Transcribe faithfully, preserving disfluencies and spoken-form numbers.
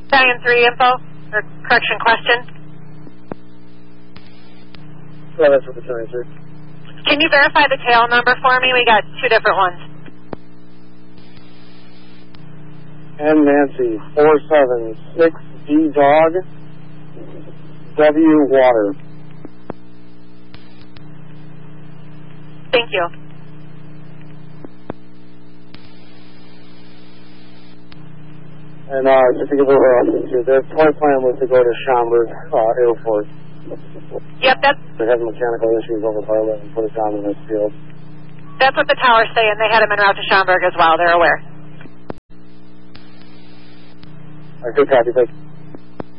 Battalion three info, or correction question. Yeah, that's what the Battalion three. Can you verify the tail number for me? We got two different ones. N Nancy, four seven six D dog, W water. Thank you. And uh, just to give a little too, their flight plan was to go to Schaumburg uh, Airport. Yep, that's They had mechanical issues over Bartlett and put it down in this field. that's what the tower's saying. They had him en route to Schaumburg as well. They're aware. I good copy, thank you.